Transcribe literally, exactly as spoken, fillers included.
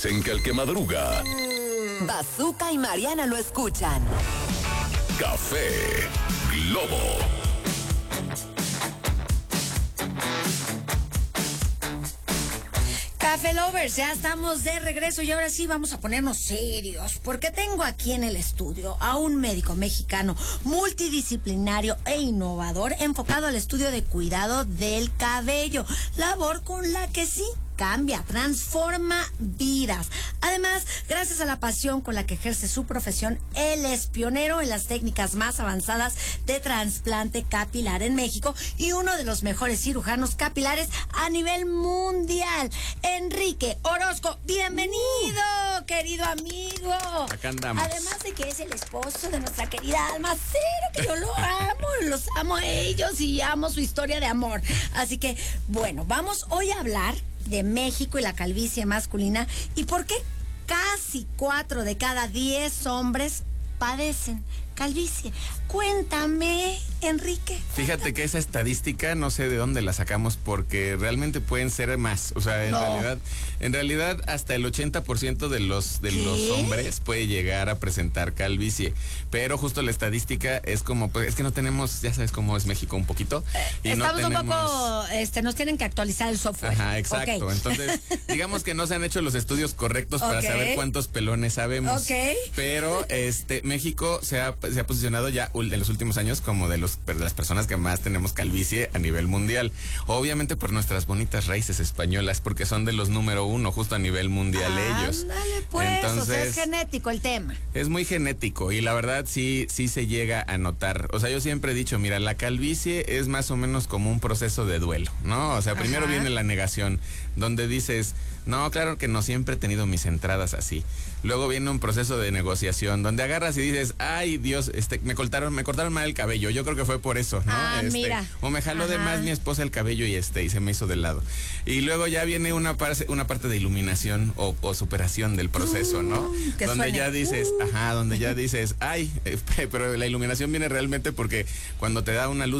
Dicen que el que madruga. Bazooka y Mariana lo escuchan. Café Globo. Café Lovers, ya estamos de regreso y ahora sí vamos a ponernos serios, porque tengo aquí en el estudio a un médico mexicano multidisciplinario e innovador enfocado al estudio de cuidado del cabello, labor con la que sí cambia, transforma vidas. Además, gracias a la pasión con la que ejerce su profesión, él es pionero en las técnicas más avanzadas de trasplante capilar en México y uno de los mejores cirujanos capilares a nivel mundial. Enrique Orozco, bienvenido, uh, querido amigo. Acá andamos. Además de que es el esposo de nuestra querida Alma Cero, que yo lo amo, los amo a ellos y amo su historia de amor. Así que, bueno, vamos hoy a hablar de México y la calvicie masculina y por qué casi cuatro de cada diez hombres padecen calvicie. Cuéntame, Enrique. Fíjate que esa estadística no sé de dónde la sacamos porque realmente pueden ser más. O sea, en no. realidad, en realidad hasta el ochenta por ciento de los de ¿Qué? los hombres puede llegar a presentar calvicie. Pero justo la estadística es como, pues es que no tenemos, ya sabes cómo es México un poquito. Y Estamos no tenemos... un poco, este, nos tienen que actualizar el software. Ajá, exacto. Okay. Entonces, digamos que no se han hecho los estudios correctos para Okay. saber cuántos pelones sabemos. Okay. Pero este México se ha, se ha posicionado ya en los últimos años como de, los, de las personas que más tenemos calvicie a nivel mundial. Obviamente por nuestras bonitas raíces españolas, porque son de los número uno justo a nivel mundial ellos. Ándale pues, Entonces, o sea, es genético el tema. Es muy genético y la verdad sí, sí se llega a notar. O sea, yo siempre he dicho, mira, la calvicie es más o menos como un proceso de duelo, ¿no? O sea, primero Ajá. viene la negación, donde dices, no, claro que no, siempre he tenido mis entradas así. Luego viene un proceso de negociación, donde agarras y dices, ay Dios, este, me cortaron, me cortaron mal el cabello. Yo creo que fue por eso, ¿no? Ah, este, mira. O me jaló Ajá. de más mi esposa el cabello y este, y se me hizo de lado. Y luego ya viene una parte, una parte de iluminación o, o superación del proceso, ¿no? Uh, que donde suene. ya dices, Uh. ajá, donde ya dices, ay, eh, pero la iluminación viene realmente porque cuando te da una luz